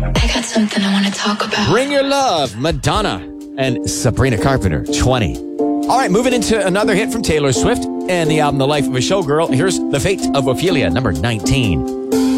I got something I want to talk about. Bring Your Love, Madonna and Sabrina Carpenter, 20. All right, moving into another hit from Taylor Swift and the album The Life of a Showgirl. Here's The Fate of Ophelia, number 19.